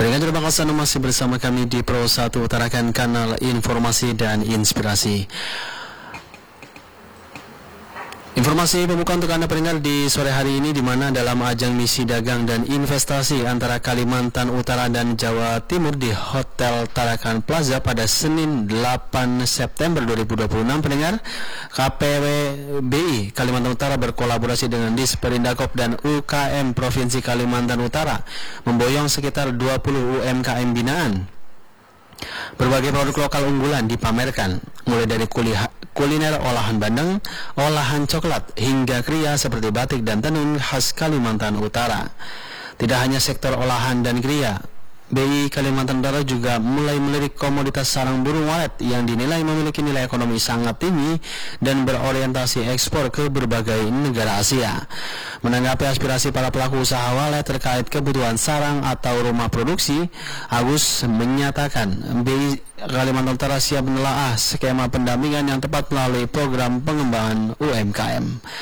Berikan terima kasih Anda masih bersama kami di Pro 1 Utarakan Kanal Informasi dan Inspirasi. Informasi pembukaan untuk Anda pendengar di sore hari ini, di mana dalam ajang misi dagang dan investasi antara Kalimantan Utara dan Jawa Timur di Hotel Tarakan Plaza pada Senin 8 September 2026, pendengar, KPWBI Kalimantan Utara berkolaborasi dengan Disperindakop dan UKM Provinsi Kalimantan Utara memboyong sekitar 20 UMKM binaan. Berbagai produk lokal unggulan dipamerkan, mulai dari kuliner olahan bandeng, olahan coklat, hingga kriya seperti batik dan tenun khas Kalimantan Utara. Tidak hanya sektor olahan dan kriya, BI Kalimantan Utara juga mulai melirik komoditas sarang burung walet yang dinilai memiliki nilai ekonomi sangat tinggi dan berorientasi ekspor ke berbagai negara Asia. Menanggapi aspirasi para pelaku usaha walet terkait kebutuhan sarang atau rumah produksi, Agus menyatakan BI Kalimantan Utara siap menelaah skema pendampingan yang tepat melalui program pengembangan UMKM.